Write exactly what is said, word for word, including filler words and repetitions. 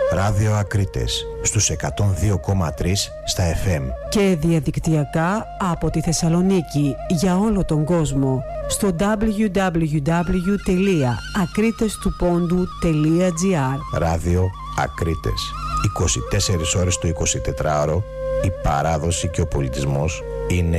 Ράδιο Ακρίτες στους εκατόν δύο κόμμα τρία στα εφ εμ. Και διαδικτυακά από τη Θεσσαλονίκη για όλο τον κόσμο στο double-u double-u double-u τελεία ακρίτες του πόντου τελεία τζι άρ. Ράδιο Ακρίτες. είκοσι τέσσερις ώρες το εικοσιτετράωρο, η παράδοση και ο πολιτισμός είναι